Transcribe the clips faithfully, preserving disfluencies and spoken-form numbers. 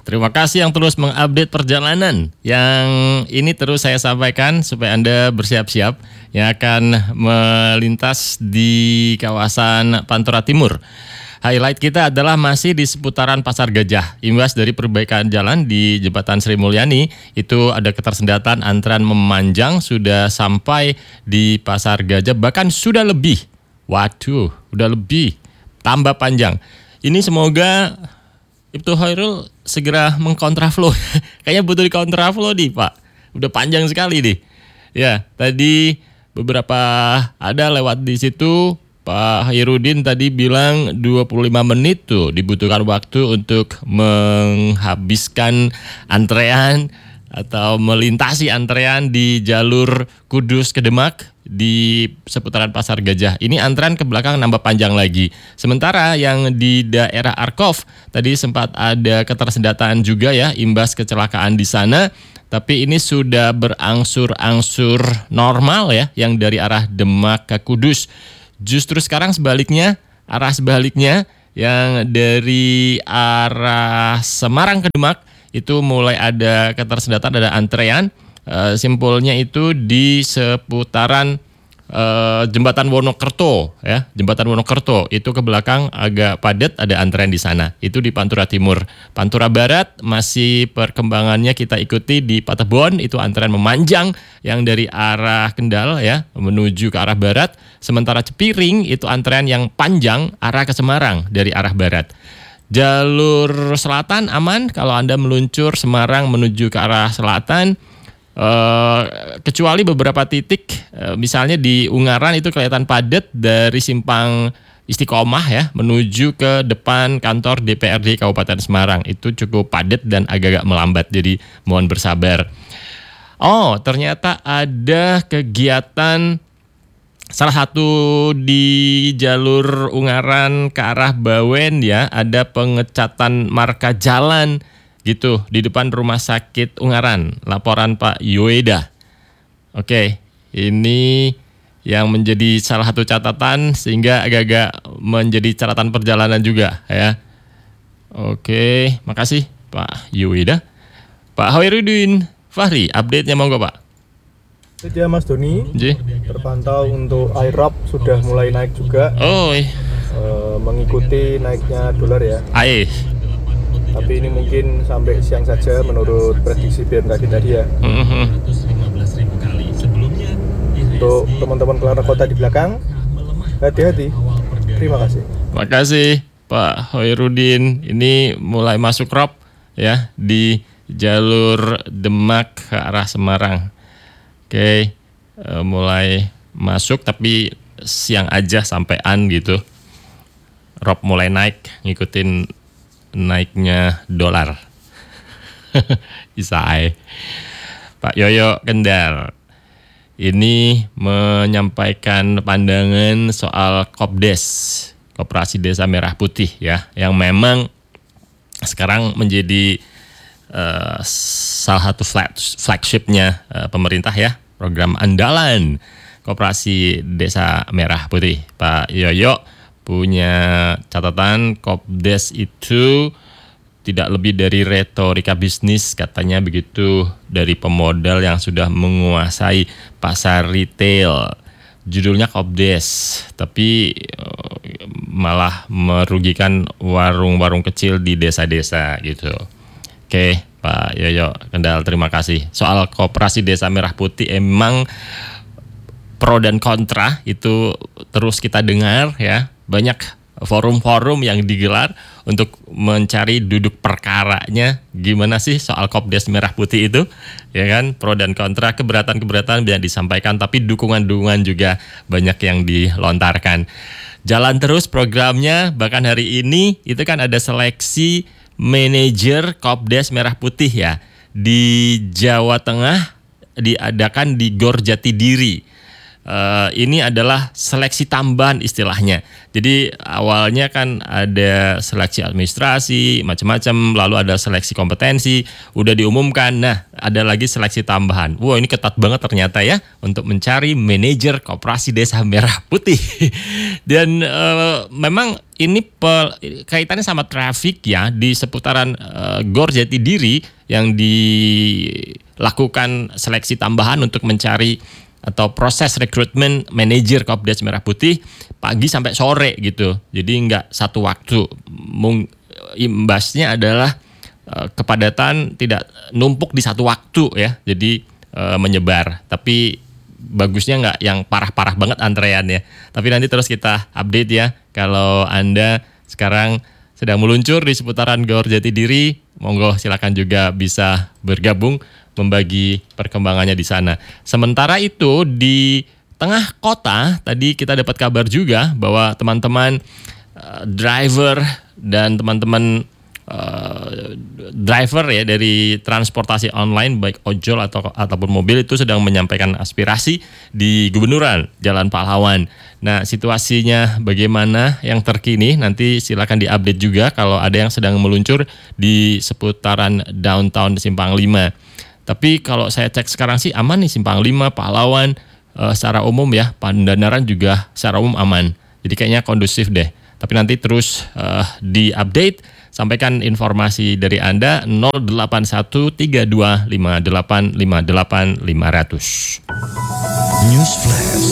Terima kasih yang terus mengupdate perjalanan. Yang ini terus saya sampaikan supaya Anda bersiap-siap yang akan melintas di kawasan Pantura Timur. Highlight kita adalah masih di seputaran Pasar Gajah. Imbas dari perbaikan jalan di Jembatan Sri Mulyani, itu ada ketersendatan, antrean memanjang, sudah sampai di Pasar Gajah, bahkan sudah lebih. Waduh, udah lebih, tambah panjang. Ini semoga Ibtu Khairul segera mengkontraflow. Kayaknya butuh di kontraflow nih Pak. Udah panjang sekali nih. Ya, tadi beberapa ada lewat di situ. Pak Hairudin tadi bilang dua puluh lima menit tuh dibutuhkan waktu untuk menghabiskan antrean atau melintasi antrean di jalur Kudus ke Demak di seputaran Pasar Gajah. Ini antrean ke belakang nambah panjang lagi. Sementara yang di daerah Arkov tadi sempat ada ketersendatan juga ya, imbas kecelakaan di sana. Tapi ini sudah berangsur-angsur normal ya, yang dari arah Demak ke Kudus. Justru sekarang sebaliknya, arah sebaliknya yang dari arah Semarang ke Demak itu mulai ada ketersendatan, ada antrean. E, simpulnya itu di seputaran e, Jembatan Wonokerto ya, Jembatan Wonokerto itu ke belakang agak padat, ada antrean di sana. Itu di Pantura Timur. Pantura Barat masih perkembangannya kita ikuti di Patebon, itu antrean memanjang yang dari arah Kendal ya menuju ke arah barat. Sementara Cepiring itu antrean yang panjang arah ke Semarang dari arah barat. Jalur selatan aman kalau Anda meluncur Semarang menuju ke arah selatan. Uh, kecuali beberapa titik, uh, misalnya di Ungaran itu kelihatan padat dari simpang Istiqomah ya menuju ke depan kantor D P R D Kabupaten Semarang, itu cukup padat dan agak-agak melambat, jadi mohon bersabar. Oh, ternyata ada kegiatan salah satu di jalur Ungaran ke arah Bawen ya, ada pengecatan marka jalan gitu di depan Rumah Sakit Ungaran. Laporan Pak Yoeda. Oke, ini yang menjadi salah satu catatan sehingga agak-agak menjadi catatan perjalanan juga ya. Oke, makasih Pak Yoeda. Pak Hairudin Fahri, update-nya monggo Pak. Ya Mas Doni, J. terpantau untuk Airop sudah mulai naik juga. Oh, e, mengikuti naiknya dolar ya. Aih. Tapi ini mungkin sampai siang saja menurut prediksi B M K G tadi ya. Mm-hmm. Untuk teman-teman keluar kota di belakang, hati-hati. Terima kasih. Terima kasih Pak Hairudin. Ini mulai masuk rob ya di jalur Demak ke arah Semarang. Oke, e, mulai masuk tapi siang aja sampean gitu. Rob mulai naik ngikutin naiknya dolar. Isai. Pak Yoyo Kendal ini menyampaikan pandangan soal Kopdes, Koperasi Desa Merah Putih ya, yang memang sekarang menjadi uh, salah satu flagshipnya uh, pemerintah ya, program andalan Koperasi Desa Merah Putih. Pak Yoyo punya catatan Kopdes itu tidak lebih dari retorika bisnis katanya begitu, dari pemodal yang sudah menguasai pasar retail. Judulnya Kopdes, tapi malah merugikan warung-warung kecil di desa-desa gitu. Oke, Pak Yoyo Kendal, terima kasih. Soal Koperasi Desa Merah Putih emang pro dan kontra itu terus kita dengar ya. Banyak forum-forum yang digelar untuk mencari duduk perkaranya gimana sih soal Kopdes Merah Putih itu, ya kan, pro dan kontra, keberatan-keberatan yang disampaikan, tapi dukungan-dukungan juga banyak yang dilontarkan. Jalan terus programnya, bahkan hari ini itu kan ada seleksi manajer Kopdes Merah Putih ya di Jawa Tengah, diadakan di Gor Jatidiri. Uh, ini adalah seleksi tambahan istilahnya. Jadi awalnya kan ada seleksi administrasi, macam-macam, lalu ada seleksi kompetensi, udah diumumkan. Nah, ada lagi seleksi tambahan. Wah, ini ketat banget ternyata ya untuk mencari manajer Koperasi Desa Merah Putih. Dan uh, memang ini pel- kaitannya sama traffic ya di seputaran uh, uh, Gor Jatidiri yang dilakukan seleksi tambahan untuk mencari atau proses rekrutmen manajer Kopdar Merah Putih pagi sampai sore gitu. Jadi nggak satu waktu. Mung, imbasnya adalah uh, kepadatan tidak numpuk di satu waktu ya. Jadi uh, menyebar. Tapi bagusnya nggak yang parah-parah banget antrean ya. Tapi nanti terus kita update ya. Kalau Anda sekarang sedang meluncur di seputaran Gor Jatidiri, monggo silakan juga bisa bergabung membagi perkembangannya di sana. Sementara itu di tengah kota tadi kita dapat kabar juga bahwa teman-teman uh, driver dan teman-teman uh, driver ya dari transportasi online baik ojol atau ataupun mobil itu sedang menyampaikan aspirasi di Gubernuran Jalan Pahlawan. Nah, situasinya bagaimana yang terkini nanti silakan diupdate juga kalau ada yang sedang meluncur di seputaran downtown Simpang lima. Tapi kalau saya cek sekarang sih aman nih Simpang lima, Pahlawan e, secara umum ya, Pandanaran juga secara umum aman. Jadi kayaknya kondusif deh. Tapi nanti terus e, di-update, sampaikan informasi dari Anda nol delapan satu tiga dua lima delapan lima delapan lima nol nol. News Flash.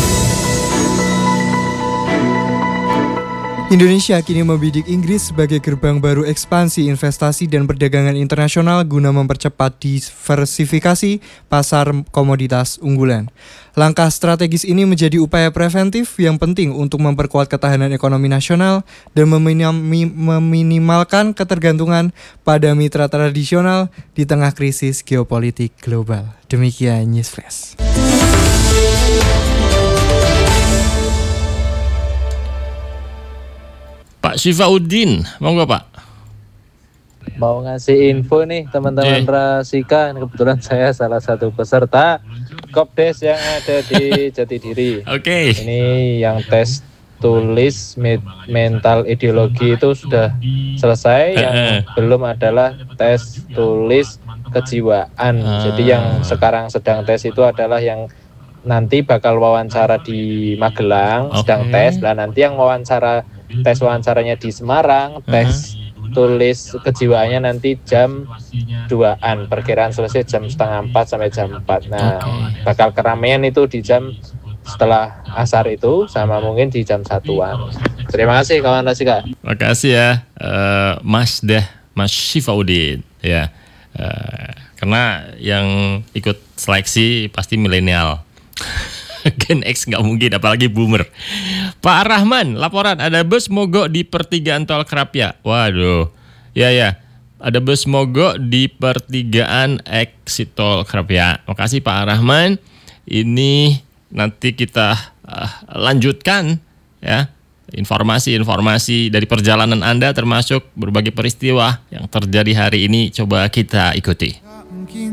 Indonesia kini membidik Inggris sebagai gerbang baru ekspansi investasi dan perdagangan internasional guna mempercepat diversifikasi pasar komoditas unggulan. Langkah strategis ini menjadi upaya preventif yang penting untuk memperkuat ketahanan ekonomi nasional dan meminimalkan ketergantungan pada mitra tradisional di tengah krisis geopolitik global. Demikian News Flash. Pak Syifauddin, monggo Pak. Mau ngasih info nih teman-teman Rasika, kebetulan saya salah satu peserta Kopdes yang ada di Jatidiri. Oke. Okay. Ini yang tes tulis mental ideologi itu sudah selesai, yang belum adalah tes tulis kejiwaan. Jadi yang sekarang sedang tes itu adalah yang nanti bakal wawancara di Magelang, okay. sedang tes. Lah nanti yang wawancara tes wawancaranya di Semarang, tes uh-huh. tulis kejiwaannya nanti jam duaan, perkiraan selesai jam setengah empat sampai jam empat. Nah, okay. bakal keramaian itu di jam setelah asar itu, sama mungkin di jam satuan. Terima kasih kawan Rasika. Terima kasih ya, uh, Mas Deh, Mas Syifauddin. Ya, uh, karena yang ikut seleksi pasti milenial. Gen X nggak mungkin, apalagi boomer. Pak Rahman, laporan ada bus mogok di pertigaan tol Krapia. Waduh, ya ya, ada bus mogok di pertigaan exit tol Krapia. Makasih Pak Rahman. Ini nanti kita uh, lanjutkan ya informasi-informasi dari perjalanan Anda, termasuk berbagai peristiwa yang terjadi hari ini. Coba kita ikuti.